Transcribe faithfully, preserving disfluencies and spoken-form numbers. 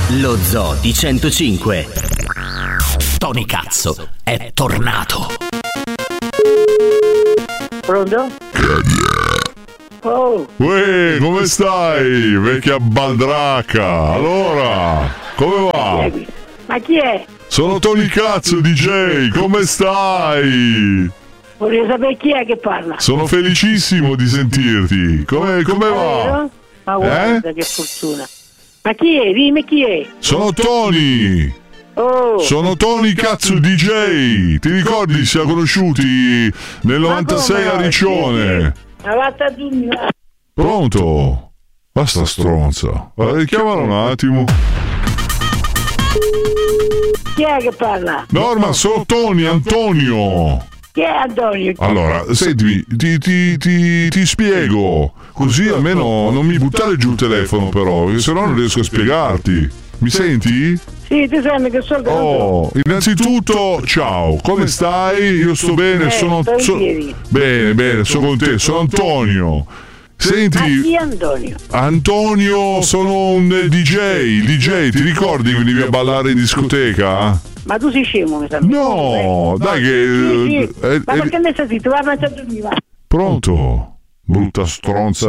Lo Zoo di centocinque. Tony Cazzo è tornato. Pronto? Oh. Uè, come stai, vecchia baldracca? Allora, come va? Ma chi è? Sono Tony Cazzo, D J, come stai? Voglio sapere chi è che parla. Sono felicissimo di sentirti. Come, come va? Ma guarda Eh? che fortuna. Ma chi è? Dimmi chi è. Sono Tony. Oh. Sono Tony Cazzo D J. Ti ricordi, ci siamo conosciuti nel novantasei a Riccione? Ma vatta a dormire. Pronto? Basta stronza. Allora, chiamalo un attimo. Chi è che parla? Norma, sono Tony, Antonio. Chi è Antonio? Allora, sentimi, ti, ti, ti, ti spiego. Così almeno non mi buttare giù il telefono però, perché sennò non riesco a spiegarti. Mi senti? Sì, ti sembra che sono Oh, innanzitutto, ciao, come stai? Io sto bene, Eh, sono... sto in so- piedi. bene, bene, sono con te, sono Antonio. Ma chi Senti, è Antonio? Antonio, sono un D J, D J, ti ricordi che venivi a ballare in discoteca? Ma tu sei scemo, mi sembra. No, dai che... Sì, sì. eh, Ma eh, perché ne stai zitto? Va a dormire. Pronto? Brutta stronza